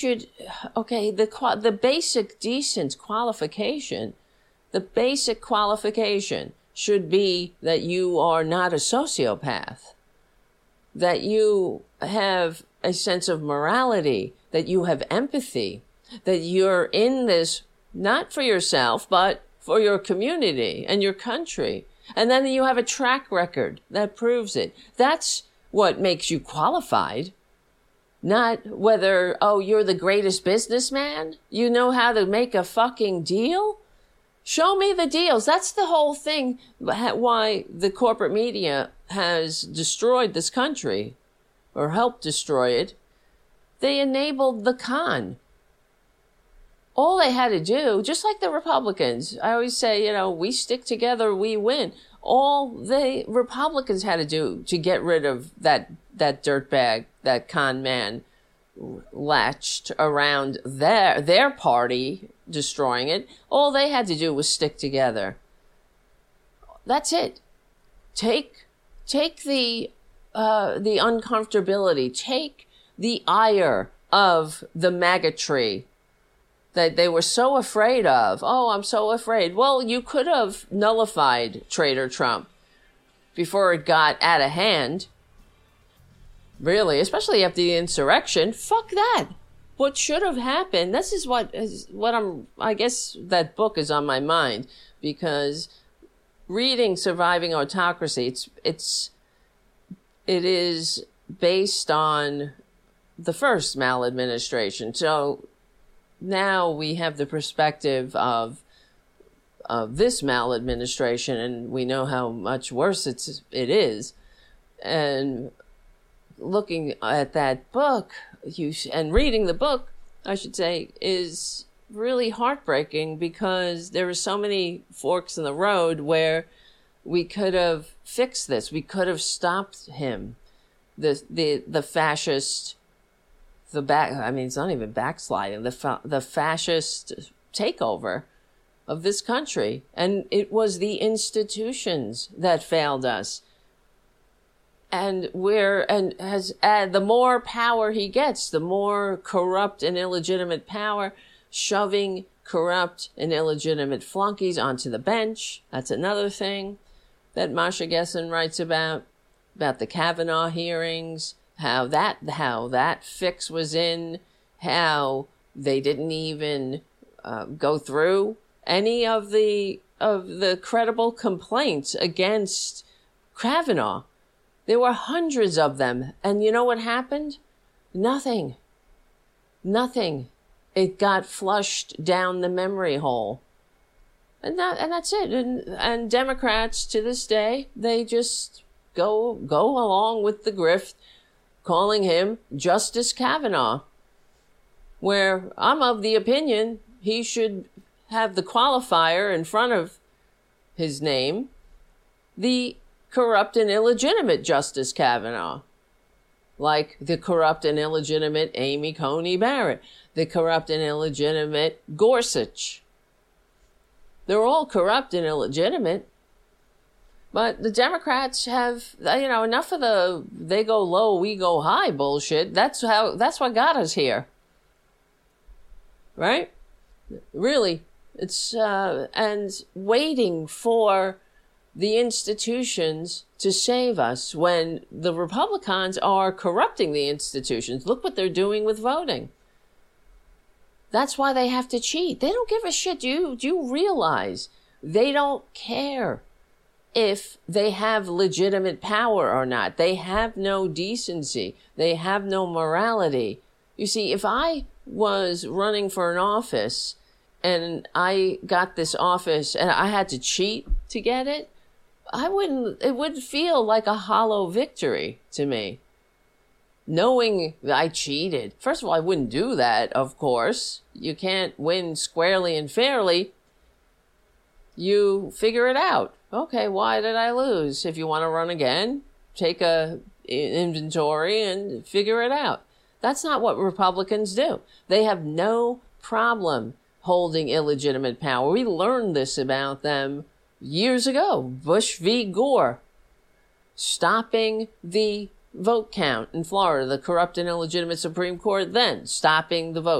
should, okay, the basic decent qualification, the basic qualification should be that you are not a sociopath, that you have a sense of morality, that you have empathy, that you're in this not for yourself, but for your community and your country. And then you have a track record that proves it. That's what makes you qualified. Not whether, oh, you're the greatest businessman. You know how to make a fucking deal. Show me the deals. That's the whole thing. Why the corporate media has destroyed this country or helped destroy it. They enabled the con. All they had to do, just like the Republicans, I always say, you know, we stick together, we win. All the Republicans had to do to get rid of that dirtbag, that con man latched around their party, destroying it. All they had to do was stick together. That's it. Take the uncomfortability, take the ire of the MAGA tree that they were so afraid of. Oh, I'm so afraid. Well, you could have nullified Traitor Trump before it got out of hand. Really, especially after the insurrection. Fuck that. What should have happened, this is what I guess that book is on my mind, because reading Surviving Autocracy, it is based on the first maladministration. So now we have the perspective of this maladministration, and we know how much worse it is. And looking at that book, and reading the book, I should say, is really heartbreaking, because there are so many forks in the road where we could have fixed this. We could have stopped him, the fascist. It's not even backsliding, the fascist takeover of this country. And it was the institutions that failed us. And the more power he gets, the more corrupt and illegitimate power, shoving corrupt and illegitimate flunkies onto the bench. That's another thing that Masha Gessen writes about the Kavanaugh hearings. How that fix was in, how they didn't even go through any of the credible complaints against Kavanaugh. There were hundreds of them, and you know what happened? Nothing. It got flushed down the memory hole, and that's it. And Democrats to this day, they just go along with the grift, calling him Justice Kavanaugh, where I'm of the opinion he should have the qualifier in front of his name, the corrupt and illegitimate Justice Kavanaugh, like the corrupt and illegitimate Amy Coney Barrett, the corrupt and illegitimate Gorsuch. They're all corrupt and illegitimate. But the Democrats have, enough of they go low, we go high bullshit. That's what got us here. Right? Really. It's, and waiting for the institutions to save us when the Republicans are corrupting the institutions. Look what they're doing with voting. That's why they have to cheat. They don't give a shit. Do you realize they don't care if they have legitimate power or not? They have no decency. They have no morality. You see, if I was running for an office and I got this office and I had to cheat to get it, it would feel like a hollow victory to me. Knowing I cheated. First of all, I wouldn't do that, of course. You can't win squarely and fairly. You figure it out. Okay, why did I lose? If you want to run again, take an inventory and figure it out. That's not what Republicans do. They have no problem holding illegitimate power. We learned this about them years ago. Bush v. Gore. Stopping the vote count in Florida, the corrupt and illegitimate Supreme Court then stopping the vote.